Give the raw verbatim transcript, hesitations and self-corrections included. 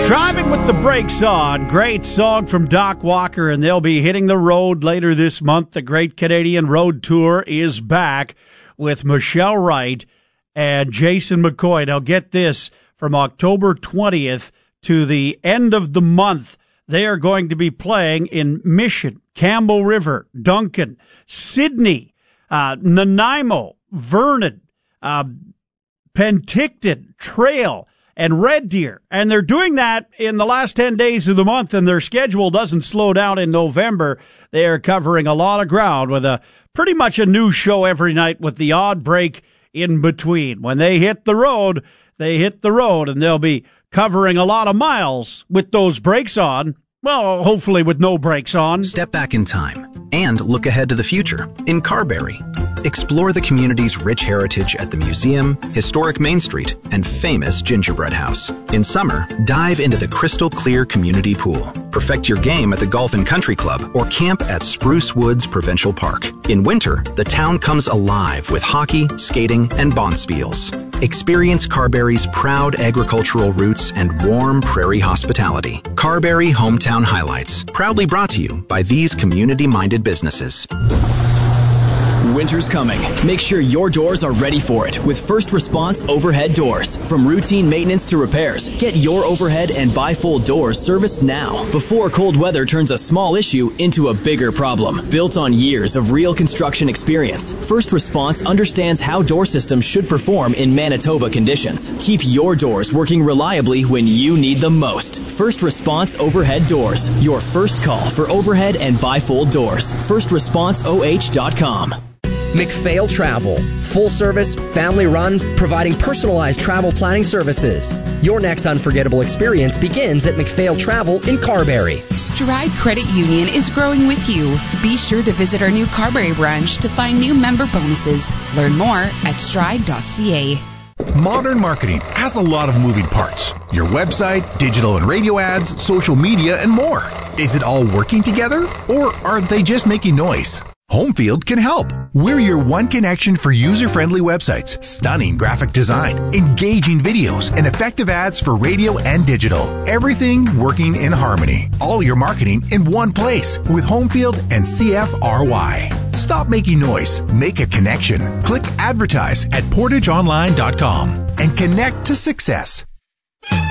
Driving with the Brakes On. Great song from Doc Walker, and they'll be hitting the road later this month. The Great Canadian Road Tour is back with Michelle Wright and Jason McCoy. Now get this, from October twentieth to the end of the month, they are going to be playing in Mission, Campbell River, Duncan, Sydney, uh, Nanaimo, Vernon, uh, Penticton, Trail, and Red Deer. And they're doing that in the last ten days of the month, and their schedule doesn't slow down in November. They are covering a lot of ground with a pretty much a new show every night with the odd break in between. When they hit the road, they hit the road, and they'll be covering a lot of miles with those brakes on. Well, hopefully with no brakes on. Step back in time and look ahead to the future in Carberry. Explore the community's rich heritage at the museum, historic Main Street, and famous gingerbread house. In summer, dive into the crystal clear community pool. Perfect your game at the Golf and Country Club or camp at Spruce Woods Provincial Park. In winter, the town comes alive with hockey, skating, and bonspiels. Experience Carberry's proud agricultural roots and warm prairie hospitality. Carberry Hometown Highlights, proudly brought to you by these community-minded businesses. Winter's coming. Make sure your doors are ready for it with First Response Overhead Doors. From routine maintenance to repairs, get your overhead and bifold doors serviced now before cold weather turns a small issue into a bigger problem. Built on years of real construction experience, First Response understands how door systems should perform in Manitoba conditions. Keep your doors working reliably when you need them most. First Response Overhead Doors. Your first call for overhead and bifold doors. first response o h dot com. McPhail Travel. Full service, family run, providing personalized travel planning services. Your next unforgettable experience begins at McPhail Travel in Carberry. Stride Credit Union is growing with you. Be sure to visit our new Carberry branch to find new member bonuses. Learn more at stride dot c a. Modern marketing has a lot of moving parts. Your website, digital and radio ads, social media, and more. Is it all working together, or are they just making noise? Homefield can help. We're your one connection for user-friendly websites, stunning graphic design, engaging videos, and effective ads for radio and digital. Everything working in harmony. All your marketing in one place with Homefield and C F R Y. Stop making noise. Make a connection. Click advertise at portage online dot com and connect to success.